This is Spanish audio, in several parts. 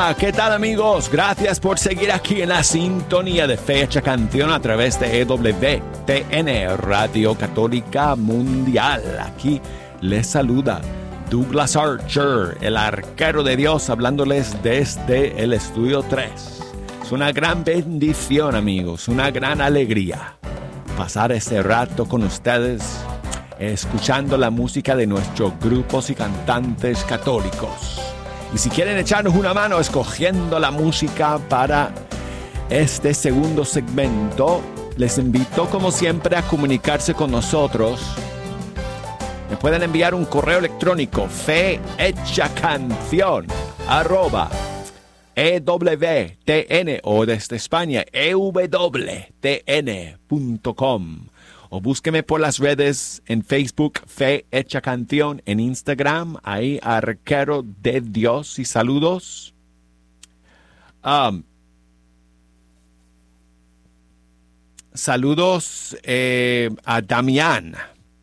Hola, ¿qué tal amigos? Gracias por seguir aquí en la sintonía de Fecha Canción a través de EWTN, Radio Católica Mundial. Aquí les saluda Douglas Archer, el arquero de Dios, hablándoles desde el Estudio 3. Es una gran bendición, amigos, una gran alegría pasar este rato con ustedes, escuchando la música de nuestros grupos y cantantes católicos. Y si quieren echarnos una mano escogiendo la música para este segundo segmento, les invito como siempre a comunicarse con nosotros. Me pueden enviar un correo electrónico fehechacanción@ewtn o desde España ewtn.com. O búsqueme por las redes en Facebook, Fe Hecha Canción, en Instagram, ahí Arquero de Dios y saludos. Saludos a Damián,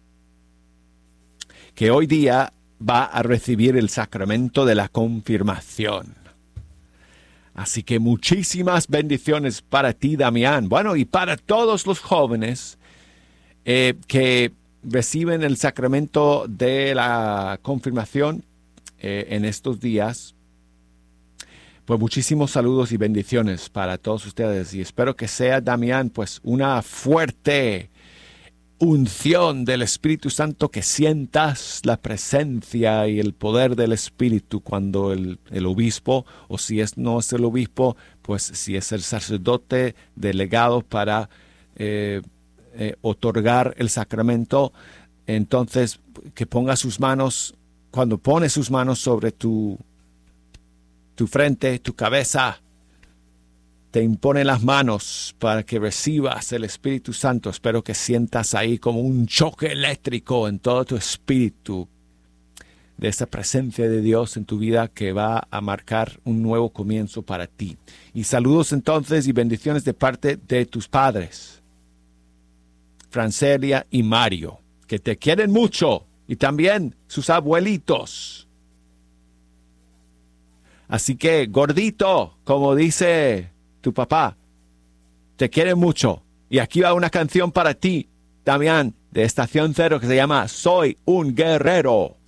que hoy día va a recibir el sacramento de la confirmación. Así que muchísimas bendiciones para ti, Damián. Bueno, y para todos los jóvenes que reciben el sacramento de la confirmación en estos días, pues muchísimos saludos y bendiciones para todos ustedes. Y espero que sea, Damián, pues una fuerte unción del Espíritu Santo, que sientas la presencia y el poder del Espíritu cuando el obispo, o si no es el obispo, pues si es el sacerdote delegado para otorgar el sacramento, entonces que ponga sus manos, cuando pone sus manos sobre tu frente, tu cabeza, te impone las manos para que recibas el Espíritu Santo. Espero que sientas ahí como un choque eléctrico en todo tu espíritu de esa presencia de Dios en tu vida que va a marcar un nuevo comienzo para ti. Y saludos entonces y bendiciones de parte de tus padres, Francelia y Mario, que te quieren mucho, y también sus abuelitos. Así que, gordito, como dice tu papá, te quiere mucho. Y aquí va una canción para ti, Damián, de Estación Cero, que se llama Soy un Guerrero.